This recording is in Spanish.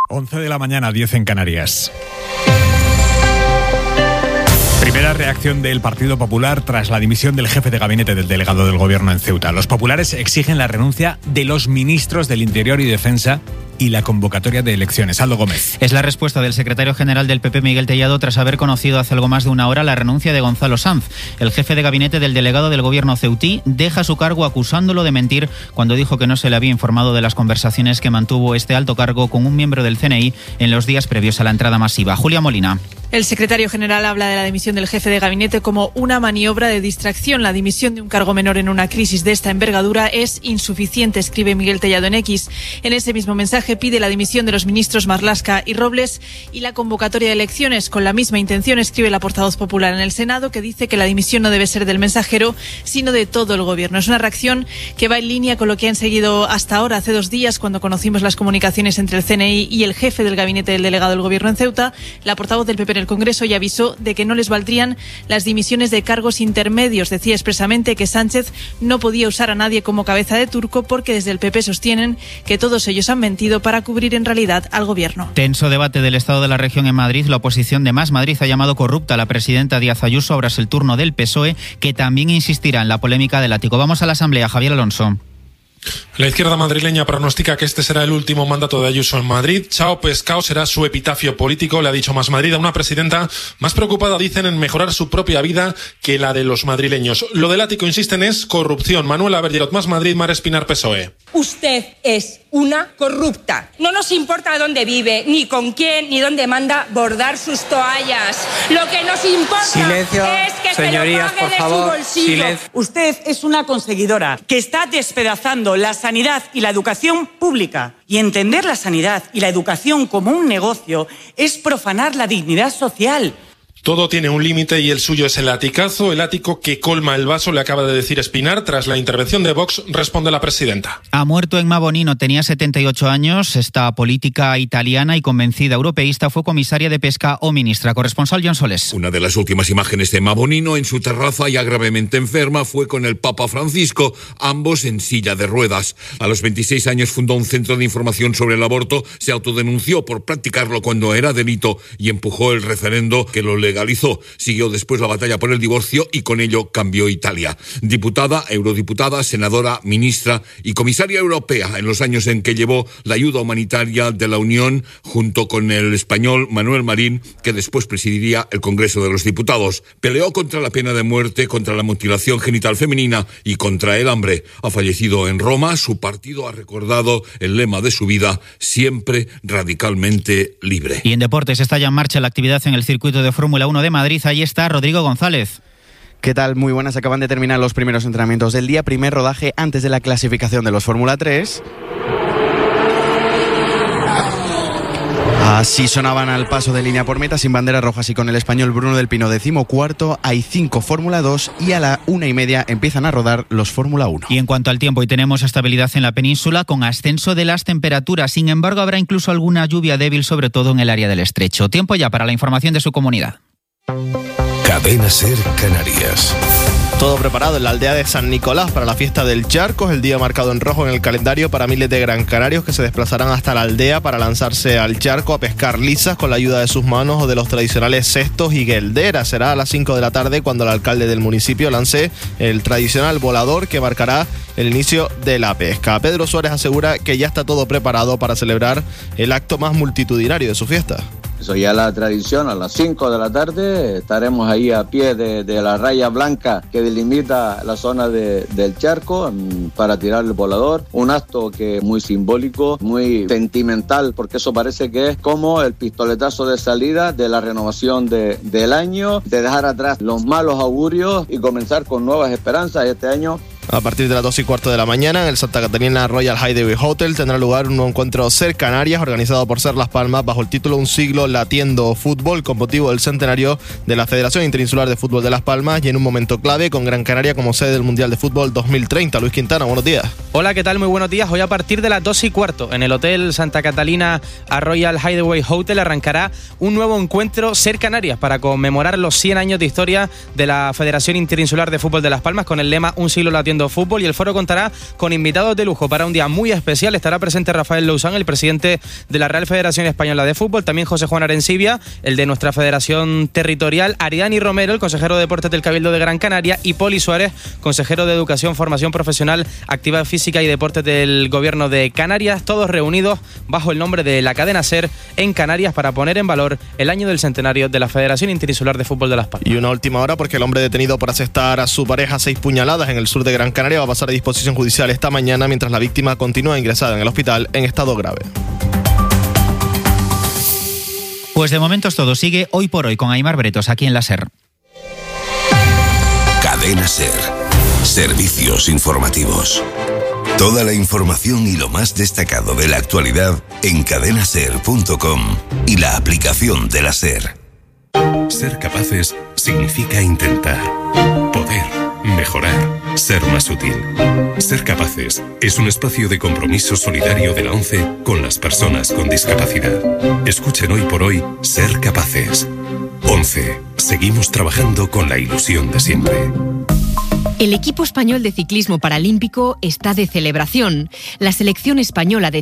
11 de la mañana, 10 en Canarias. Primera reacción del Partido Popular tras la dimisión del jefe de gabinete del delegado del Gobierno en Ceuta. Los populares exigen la renuncia de los ministros del Interior y Defensa y la convocatoria de elecciones. Aldo Gómez. Es la respuesta del secretario general del PP, Miguel Tellado, tras haber conocido hace algo más de una hora la renuncia de Gonzalo Sanz. El jefe de gabinete del delegado del Gobierno ceutí deja su cargo acusándolo de mentir cuando dijo que no se le había informado de las conversaciones que mantuvo este alto cargo con un miembro del CNI en los días previos a la entrada masiva. Julia Molina. El secretario general habla de la dimisión del jefe de gabinete como una maniobra de distracción. La dimisión de un cargo menor en una crisis de esta envergadura es insuficiente, escribe Miguel Tellado en X. En ese mismo mensaje pide la dimisión de los ministros Marlaska y Robles y la convocatoria de elecciones. Con la misma intención escribe la portavoz popular en el Senado, que dice que la dimisión no debe ser del mensajero, sino de todo el Gobierno. Es una reacción que va en línea con lo que han seguido hasta ahora. Hace 2 días, cuando conocimos las comunicaciones entre el CNI y el jefe del gabinete del delegado del Gobierno en Ceuta, la portavoz del PP en el Congreso ya avisó de que no les valdrían las dimisiones de cargos intermedios. Decía expresamente que Sánchez no podía usar a nadie como cabeza de turco porque desde el PP sostienen que todos ellos han mentido para cubrir en realidad al Gobierno. Tenso debate del estado de la región en Madrid. La oposición de Más Madrid ha llamado corrupta a la presidenta Díaz Ayuso. Ahora es el turno del PSOE, que también insistirá en la polémica del ático. Vamos a la Asamblea. Javier Alonso. La izquierda madrileña pronostica que este será el último mandato de Ayuso en Madrid. Chao pescado será su epitafio político, le ha dicho Más Madrid, a una presidenta más preocupada, dicen, en mejorar su propia vida que la de los madrileños. Lo del ático, insisten, es corrupción. Manuela Bergerot, Más Madrid, Mar Espinar, PSOE. Usted es una corrupta. No nos importa dónde vive, ni con quién, ni dónde manda bordar sus toallas. Lo que nos importa es que señorías, se lo pague por favor, de su bolsillo. silencio. Usted es una conseguidora que está despedazando la sanidad y la educación pública. Y entender la sanidad y la educación como un negocio es profanar la dignidad social. Todo tiene un límite y el suyo es el aticazo, el ático que colma el vaso, le acaba de decir Espinar. Tras la intervención de Vox, responde la presidenta. Ha muerto Emma Bonino, tenía 78 años. Esta política italiana y convencida europeísta fue comisaria de pesca o ministra. Corresponsal John Soles. Una de las últimas imágenes de Emma Bonino en su terraza, ya gravemente enferma, fue con el Papa Francisco, ambos en silla de ruedas. A los 26 años fundó un centro de información sobre el aborto, se autodenunció por practicarlo cuando era delito y empujó el referendo que lo legalizó. Siguió después la batalla por el divorcio y con ello cambió Italia. Diputada, eurodiputada, senadora, ministra y comisaria europea en los años en que llevó la ayuda humanitaria de la Unión junto con el español Manuel Marín, que después presidiría el Congreso de los Diputados. Peleó contra la pena de muerte, contra la mutilación genital femenina y contra el hambre. Ha fallecido en Roma. Su partido ha recordado el lema de su vida: siempre radicalmente libre. Y en deportes está ya en marcha la actividad en el circuito de Fórmula 1 de Madrid. Ahí está Rodrigo González. ¿Qué tal? Muy buenas. Acaban de terminar los primeros entrenamientos del día. Primer rodaje antes de la clasificación de los Fórmula 3. Así sonaban al paso de línea por meta sin banderas rojas y con el español Bruno del Pino 14º. Hay 5 Fórmula 2 y a la 1:30 empiezan a rodar los Fórmula 1. Y en cuanto al tiempo, hoy tenemos estabilidad en la península con ascenso de las temperaturas. Sin embargo, habrá incluso alguna lluvia débil, sobre todo en el área del Estrecho. Tiempo ya para la información de su comunidad. Cadena Ser Canarias. Todo preparado en la aldea de San Nicolás para la fiesta del charco, es el día marcado en rojo en el calendario para miles de gran canarios que se desplazarán hasta la aldea para lanzarse al charco a pescar lisas con la ayuda de sus manos o de los tradicionales cestos y guelderas. Será a las 5 de la tarde cuando el alcalde del municipio lance el tradicional volador que marcará el inicio de la pesca. Pedro Suárez asegura que ya está todo preparado para celebrar el acto más multitudinario de su fiesta. Eso ya es la tradición, a las 5 de la tarde estaremos ahí a pie de la raya blanca que delimita la zona del charco para tirar el volador. Un acto que es muy simbólico, muy sentimental, porque eso parece que es como el pistoletazo de salida de la renovación del año, de dejar atrás los malos augurios y comenzar con nuevas esperanzas este año. A partir de las 2:15 de la mañana, en el Santa Catarina Royal Hideaway Hotel tendrá lugar un nuevo encuentro Ser Canarias organizado por Ser Las Palmas bajo el título Un siglo latiendo fútbol con motivo del centenario de la Federación Interinsular de Fútbol de Las Palmas y en un momento clave con Gran Canaria como sede del Mundial de Fútbol 2030. Luis Quintana, buenos días. Hola, ¿qué tal? Muy buenos días. Hoy a partir de las 2:15 en el Hotel Santa Catalina Royal Hideaway Hotel arrancará un nuevo encuentro Ser Canarias para conmemorar los 100 años de historia de la Federación Interinsular de Fútbol de Las Palmas con el lema Un siglo latiendo Viendo Fútbol, y el foro contará con invitados de lujo para un día muy especial. Estará presente Rafael Lousán, el presidente de la Real Federación Española de Fútbol, también José Juan Arencibia, el de nuestra federación territorial, Ariani Romero, el consejero de Deportes del Cabildo de Gran Canaria, y Poli Suárez, consejero de Educación, Formación Profesional, Actividad Física y Deportes del Gobierno de Canarias, todos reunidos bajo el nombre de la cadena SER en Canarias para poner en valor el año del centenario de la Federación Interinsular de Fútbol de Las Palmas. Y una última hora, porque el hombre detenido por asestar a su pareja 6 puñaladas en el sur de Gran Canaria va a pasar a disposición judicial esta mañana, mientras la víctima continúa ingresada en el hospital en estado grave. Pues de momento es todo. Sigue Hoy por Hoy con Aimar Bretos aquí en la SER. Cadena SER. Servicios informativos. Toda la información y lo más destacado de la actualidad en cadenaser.com y la aplicación de la SER. Ser capaces significa intentar, poder, mejorar, ser más útil. Ser capaces es un espacio de compromiso solidario de la ONCE con las personas con discapacidad. Escuchen Hoy por Hoy Ser Capaces. ONCE. Seguimos trabajando con la ilusión de siempre. El equipo español de ciclismo paralímpico está de celebración. La selección española de